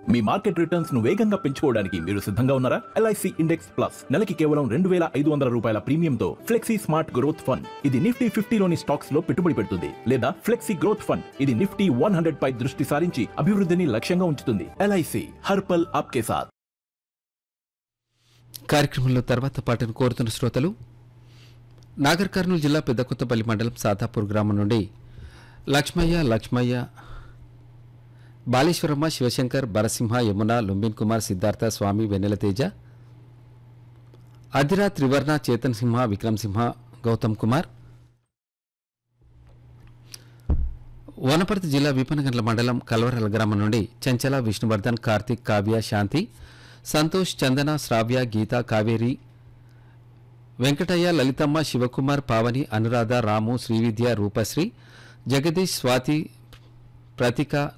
మీ market returns ను వేగంగా పెంచుకోవడానికి మీరు సిద్ధంగా ఉన్నారా? ఎల్ఐసి ఇండెక్స్ ప్లస్ నెలకి కేవలం 2,500 రూపాయల ప్రీమియంతో ఫ్లెక్సీ స్మార్ట్ గ్రోత్ ఫండ్. ఇది నిఫ్టీ 50లోని స్టాక్స్ లో పెట్టుబడి పెడుతుంది లేదా ఫ్లెక్సీ గ్రోత్ ఫండ్. ఇది నిఫ్టీ 100 పై దృష్టి సారించి అభివృద్ధిని లక్ష్యంగా ఉంచుతుంది. ఎల్ఐసి హర్పల్ ఆప్కే సాథ్. కార్యక్రమంలో తర్వాత పాటను కోరుతున్న శ్రోతలు నాగర్ కర్నూలు జిల్లా పెద్దకొత్తపల్లి మండలం సాతాపూర్ గ్రామం నుండి లక్ష్మయ్య, బాలేశ్వరమ్మ, శివశంకర్, బరసింహ, యమున, లుంబిన్ కుమార్, సిద్ధార్థ, స్వామి, వెన్నెల తేజ, అధిరా, త్రివర్ణ, చేతన్ సింహ, విక్రమ్ సింహ, గౌతమ్ కుమార్. వనపర్తి జిల్లా విపనగండ్ల మండలం కల్వరల గ్రామం నుండి చంచల, విష్ణువర్ధన్, కార్తిక్, కావ్య, శాంతి, సంతోష్, చందన, శ్రావ్య, గీత, కావేరి, వెంకటయ్య, లలితమ్మ, శివకుమార్, పావని, అనురాధ, రాము, శ్రీవిద్య, రూపశ్రీ, జగదీష్, స్వాతి, ప్రతిక,